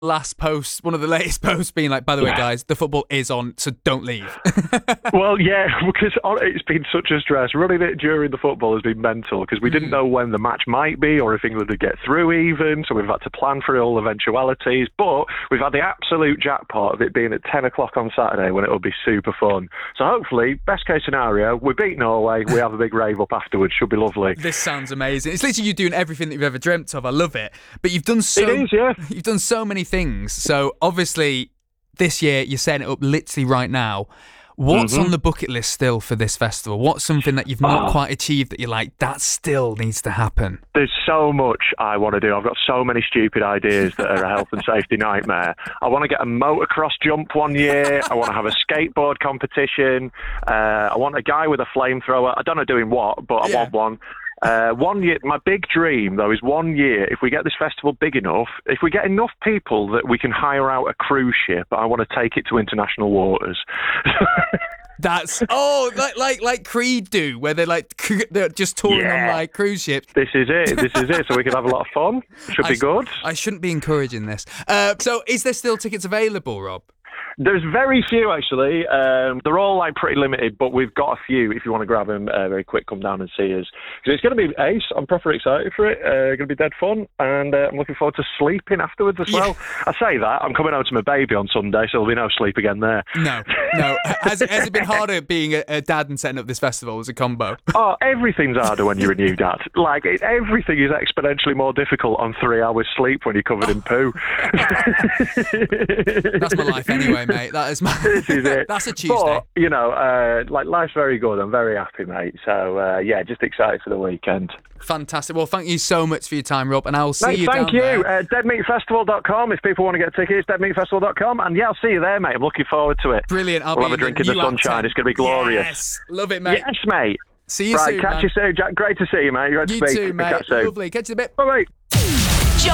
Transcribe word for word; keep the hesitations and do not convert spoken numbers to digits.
last post, one of the latest posts being like, by the way, Yeah. guys, the football is on, so don't leave. Well, yeah, because it's been such a stress. Running it during the football has been mental because we Mm. didn't know when the match might be or if England would get through even, so we've had to plan for all eventualities. But we've had the absolute jackpot of it being at ten o'clock on Saturday when it'll be super fun. So hopefully, best case scenario, we beat Norway, we have a big rave up afterwards. Should be lovely. This sounds amazing. It's literally you doing everything that you've ever dreamt of. I love it. But you've done so. It is, yeah. You've done so many things. So obviously, this year you're setting it up literally right now. What's Mm-hmm. on the bucket list still for this festival? What's something that you've not Oh. quite achieved that you're like, that still needs to happen? There's so much I want to do. I've got so many stupid ideas that are a health and safety nightmare. I want to get a motocross jump one year. I want to have a skateboard competition. Uh, I want a guy with a flamethrower. I don't know doing what, but I Yeah. want one. Uh, one year, my big dream though is one year. If we get this festival big enough, if we get enough people that we can hire out a cruise ship, I want to take it to international waters. That's oh, like like like Creed do, where they're like cr- they're just touring on Yeah. like cruise ships. This is it. This is it. So we can have a lot of fun. Should I be sh- good. I shouldn't be encouraging this. Uh, so, is there still tickets available, Rob? There's very few, actually. Um, they're all like pretty limited, but we've got a few if you want to grab them uh, very quick, come down and see us. Because it's going to be ace. I'm proper excited for it. Uh, going to be dead fun. And uh, I'm looking forward to sleeping afterwards as Yeah. well. I say that. I'm coming home to my baby on Sunday, so there'll be no sleep again there. No, no. Has, has it been harder being a, a dad and setting up this festival as a combo? Oh, everything's harder when you're a new dad. Like, it, everything is exponentially more difficult on three hours sleep when you're covered in poo. That's my life anyway, mate. That is my. This is it. That's a Tuesday. But, you know, uh, like, life's very good. I'm very happy, mate. So, uh, yeah, just excited for the weekend. Fantastic. Well, thank you so much for your time, Rob, and I will see Mate, you thank down you. there. Uh, dead meat festival dot com if people want to get tickets, dead meat festival dot com. And, yeah, I'll see you there, mate. I'm looking forward to it. Brilliant. I'll we'll be have a drink in the new lap sunshine. ten. It's going to be glorious. Yes. Love it, mate. Yes, mate. See you right, soon, catch man. you soon, Jack. Great to see you, mate. Great to You speak. too, mate. Catch you soon. Lovely. Catch you in a bit. Bye-bye.